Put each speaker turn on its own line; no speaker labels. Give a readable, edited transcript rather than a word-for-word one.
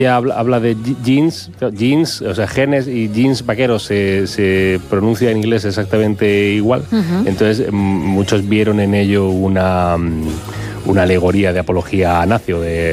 Habla de jeans, o sea, genes y jeans vaqueros se pronuncia en inglés exactamente igual. Entonces, muchos vieron en ello una alegoría de apología nazi,